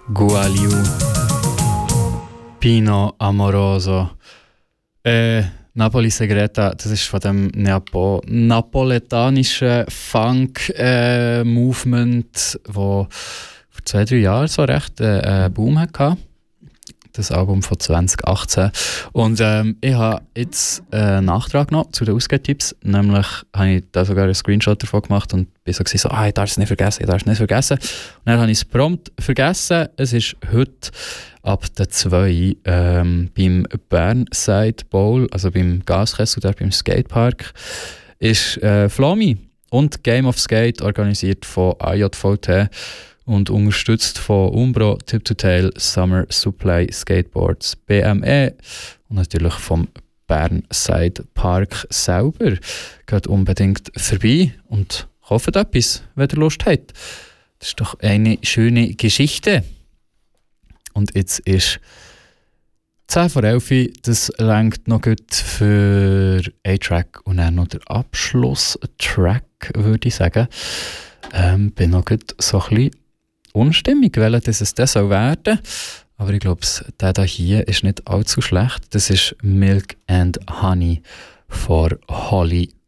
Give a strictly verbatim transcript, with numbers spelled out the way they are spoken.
Gualiu, Pino Amoroso. Äh, Napoli Segreta, das ist von dem Neapo- napoletanischen Funk-Movement, äh, wo vor zwei, drei Jahren so recht äh, einen Boom hatte. Das Album von zwanzig achtzehn. Und ähm, ich habe jetzt einen Nachtrag noch zu den Ausgehtipps. Nämlich habe ich da sogar einen Screenshot davon gemacht und bin so, so ah, ich darf es nicht vergessen, ich darf es nicht vergessen. Und dann habe ich es prompt vergessen. Es ist heute ab der zwei ähm, beim Burnside Bowl, also beim Gaskessel, dort beim Skatepark, ist äh, Flomi und Game of Skate, organisiert von A J V T und unterstützt von Umbro, Tip to Tail, Summer Supply Skateboards, B M E und natürlich vom Burnside Park selber. Geht unbedingt vorbei und hofft etwas, wenn ihr Lust habt. Das ist doch eine schöne Geschichte. Und jetzt ist zehn vor elf, das reicht noch gut für einen Track und dann noch der Abschlusstrack, würde ich sagen. Ähm, bin noch gut so ein bisschen unstimmig, welches es das soll werden. Aber ich glaube, der hier ist nicht allzu schlecht. Das ist Milk and Honey von Holly